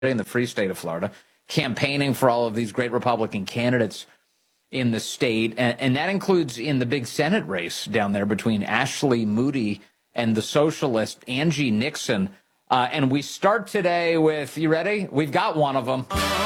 in the free state of Florida, campaigning for all of these great Republican candidates in the state. And that includes in the big Senate race down there between Ashley Moody and the socialist Angie Nixon. And we start today with, you ready? We've got one of them.